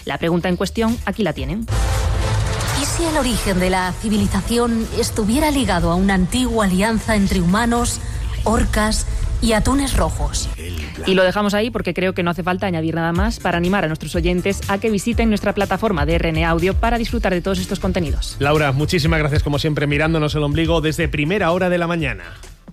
La pregunta en cuestión, aquí la tienen. ¿Y si el origen de la civilización estuviera ligado a una antigua alianza entre humanos, orcas y atunes rojos? Y lo dejamos ahí porque creo que no hace falta añadir nada más para animar a nuestros oyentes a que visiten nuestra plataforma de RN Audio para disfrutar de todos estos contenidos. Laura, muchísimas gracias como siempre, mirándonos el ombligo desde primera hora de la mañana.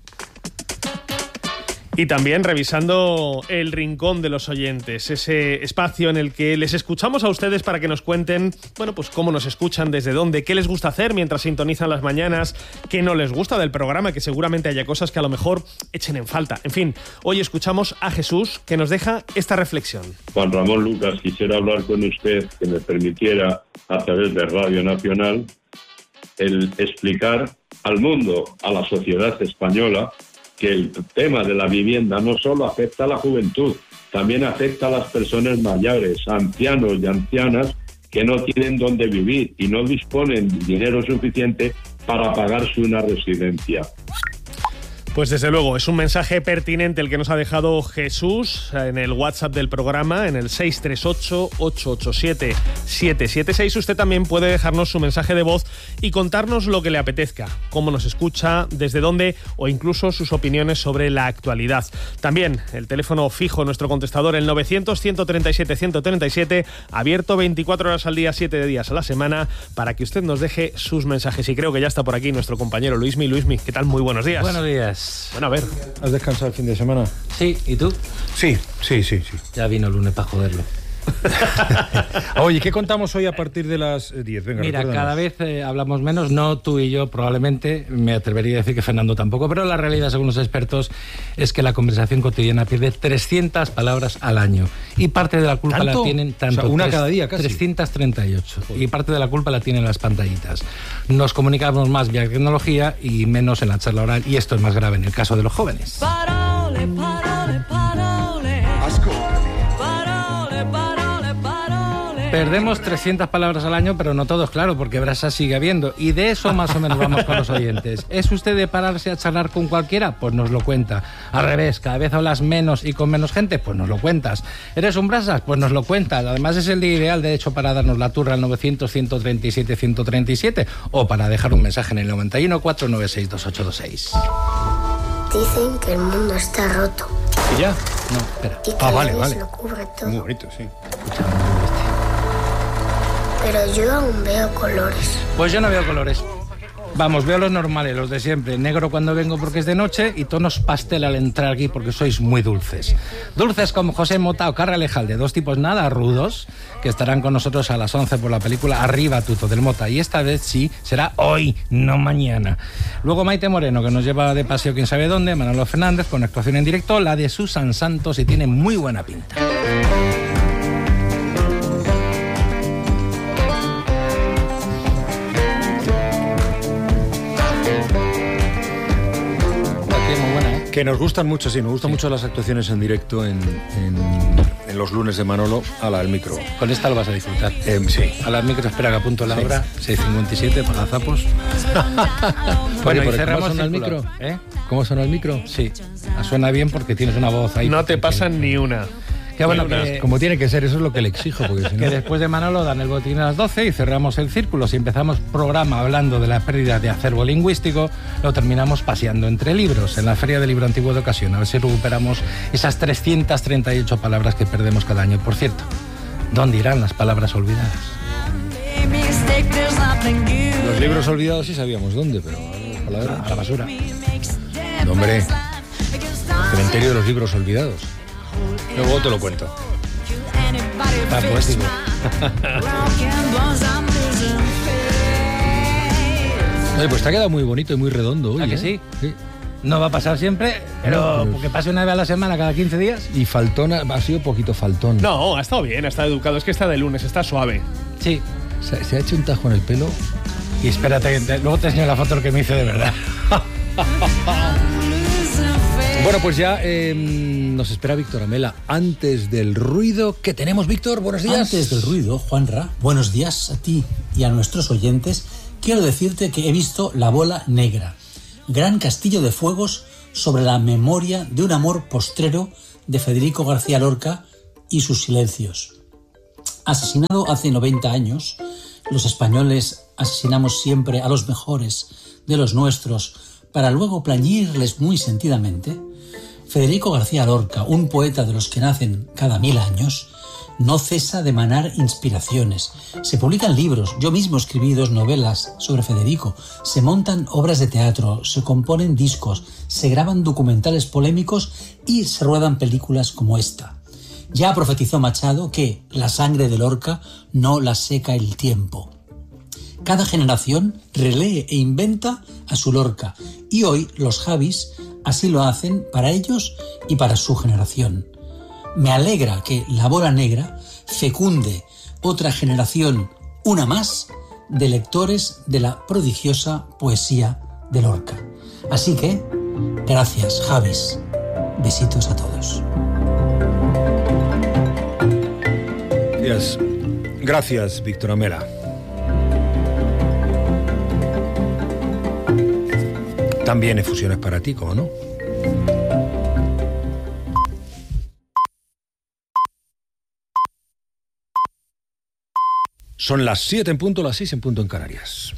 Y también revisando el rincón de los oyentes, ese espacio en el que les escuchamos a ustedes para que nos cuenten, bueno, pues cómo nos escuchan, desde dónde, qué les gusta hacer mientras sintonizan las mañanas, qué no les gusta del programa, que seguramente haya cosas que a lo mejor echen en falta. En fin, hoy escuchamos a Jesús, que nos deja esta reflexión. Juan Ramón Lucas, quisiera hablar con usted, que me permitiera, a través de Radio Nacional, el explicar al mundo, a la sociedad española, que el tema de la vivienda no solo afecta a la juventud, también afecta a las personas mayores, ancianos y ancianas que no tienen dónde vivir y no disponen de dinero suficiente para pagarse una residencia. Pues desde luego, es un mensaje pertinente el que nos ha dejado Jesús en el WhatsApp del programa, en el 638-887-776. Usted también puede dejarnos su mensaje de voz y contarnos lo que le apetezca, cómo nos escucha, desde dónde o incluso sus opiniones sobre la actualidad. También el teléfono fijo, nuestro contestador, el 900-137-137, abierto 24 horas al día, 7 días a la semana, para que usted nos deje sus mensajes. Y creo que ya está por aquí nuestro compañero Luismi. Luismi, ¿qué tal? Muy buenos días. Buenos días. Bueno, a ver. ¿Has descansado el fin de semana? Sí, ¿y tú? Sí. Ya vino el lunes para joderlo. Oye, ¿qué contamos hoy a partir de las 10? Venga, mira, recuérdanos. cada vez hablamos menos, no tú y yo probablemente, me atrevería a decir que Fernando tampoco, pero la realidad, según los expertos, es que la conversación cotidiana pierde 300 palabras al año. Y parte de la culpa ¿Tanto? la tienen tanto. O sea, una cada día casi. 338. Joder. Y parte de la culpa la tienen las pantallitas. Nos comunicamos más vía tecnología y menos en la charla oral, y esto es más grave en el caso de los jóvenes. Parole, parole, parole. Perdemos 300 palabras al año, pero no todos, claro, porque brasa sigue habiendo. Y de eso más o menos vamos con los oyentes. ¿Es usted de pararse a charlar con cualquiera? Pues nos lo cuenta. Al revés, cada vez hablas menos y con menos gente, pues nos lo cuentas. ¿Eres un brasas? Pues nos lo cuentas. Además es el día ideal, de hecho, para darnos la turra al 900-137-137 o para dejar un mensaje en el 91 496 2826. Dicen que el mundo está roto. ¿Y ya? No, espera. Y que vale. lo cubre todo. Muy bonito, sí. Pero yo aún veo colores. Pues yo no veo colores. Vamos, veo los normales, los de siempre. Negro cuando vengo porque es de noche y tonos pastel al entrar aquí porque sois muy dulces. Dulces como José Mota o Carra Lejalde, dos tipos nada rudos que estarán con nosotros a las 11 por la película Arriba Tuto del Mota. Y esta vez sí, será hoy, no mañana. Luego Maite Moreno, que nos lleva de paseo quién sabe dónde. Manolo Fernández con actuación en directo. La de Susan Santos y tiene muy buena pinta. Que nos gustan mucho, sí, nos gustan mucho las actuaciones en directo en los lunes de Manolo a la del micro. Con esta lo vas a disfrutar. Sí. A la del micro, espera que apunto la hora, 6:57 para zapos. Bueno, y cerramos ¿cómo suena el micro? ¿Cómo suena el micro? Sí, suena bien porque tienes una voz ahí. No te pasan ni una. Que bueno, que, como tiene que ser, eso es lo que le exijo. Porque si no... Que después de Manolo dan el botín a las 12 y cerramos el círculo. Si empezamos programa hablando de la pérdida de acervo lingüístico, lo terminamos paseando entre libros en la Feria del Libro Antiguo de Ocasión. A ver si recuperamos esas 338 palabras que perdemos cada año. Por cierto, ¿dónde irán las palabras olvidadas? Los libros olvidados sí sabíamos dónde, pero las palabras... A la basura. No, hombre, cementerio de los libros olvidados. Luego te lo cuento. Está poético. Oye, pues te ha quedado muy bonito y muy redondo hoy. ¿A que sí? Sí. No va a pasar siempre, pero No, porque pase una vez a la semana, cada 15 días. Y faltón, ha sido poquito faltón. No, ha estado bien, ha estado educado. Es que está de lunes, está suave. Sí. Se ha hecho un tajo en el pelo. Y espérate, luego te enseño la foto que me hice de verdad. Bueno, pues ya nos espera Víctor Amela. Antes del ruido, ¿qué tenemos, Víctor? Buenos días. Antes del ruido, Juanra, buenos días a ti y a nuestros oyentes. Quiero decirte que he visto La Bola Negra, gran castillo de fuegos sobre la memoria de un amor postrero de Federico García Lorca y sus silencios. asesinado hace 90 años. Los españoles asesinamos siempre a los mejores de los nuestros para luego plañirles muy sentidamente. Federico García Lorca, un poeta de los que nacen cada 1000 años, no cesa de emanar inspiraciones. Se publican libros, yo mismo escribí 2 novelas sobre Federico, se montan obras de teatro, se componen discos, se graban documentales polémicos y se ruedan películas como esta. Ya profetizó Machado que la sangre de Lorca no la seca el tiempo. Cada generación relee e inventa a su Lorca y hoy los Javis así lo hacen para ellos y para su generación. Me alegra que La Bola Negra fecunde otra generación, una más, de lectores de la prodigiosa poesía de Lorca. Así que, gracias, Javis. Besitos a todos. Gracias, Víctor Amela. También efusiones para ti, ¿cómo no? Son las 7 en punto, las 6 en punto en Canarias.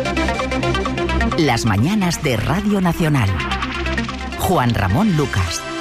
Las mañanas de Radio Nacional. Juan Ramón Lucas.